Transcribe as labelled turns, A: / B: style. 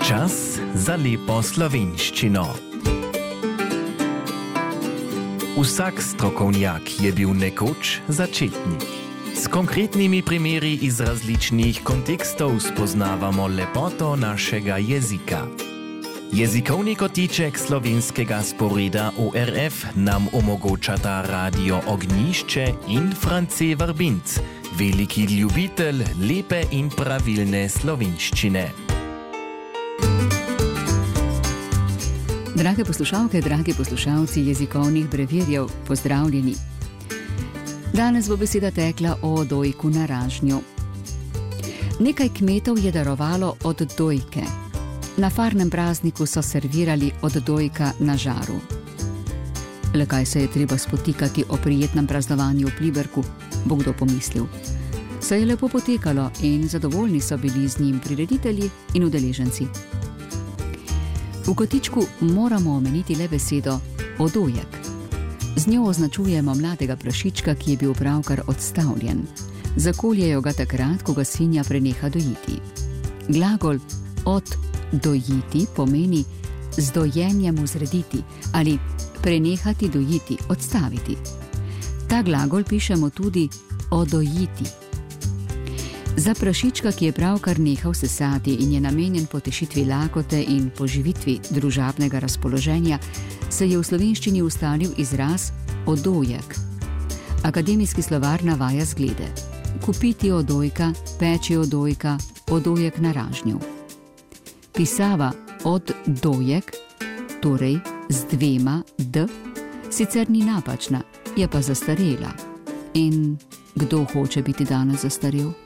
A: Čas za lepo slovenščino. Vsak strokovnjak je bil nekoč začetnik. S konkretnimi primeri iz različnih kontekstov spoznavamo lepoto našega jezika. Jezikovni kotiček slovenskega sporeda ORF nam omogočata Radio Ognjišče in France Vrbinc, veliki ljubitelj lepe in pravilne slovenščine.
B: Drage poslušalke, dragi poslušalci jezikovnih brevirjev, pozdravljeni. Danes bo beseda tekla o odojku na ražnju. Nekaj kmetov je darovalo oddojke. Na farnem prazniku so servirali oddojka na žaru. Le kaj se je treba spotikati o prijetnem praznovanju v Pliberku, bo kdo pomislil. Se je lepo potekalo in zadovoljni so bili z njim prireditelji in udeleženci. V kotičku moramo omeniti le besedo odojek. Z njo označujemo mladega prašička, ki je bil pravkar odstavljen. Zakoljejo ga takrat, ko ga svinja preneha dojiti. Glagol oddojiti pomeni z dojenjem vzrediti ali prenehati dojiti, odstaviti. Ta glagol pišemo tudi odojiti. Za prašička, ki je pravkar nehal sesati in je namenjen potešitvi lakote in poživitvi družabnega razpoloženja, se je v slovenščini ustalil izraz odojek. Akademijski slovar navaja zglede: kupiti odojka, peči odojka, odojek na ražnju. Pisava oddojek, torej z dvema d, sicer ni napačna, je pa zastarela. In kdo hoče biti danes zastarel?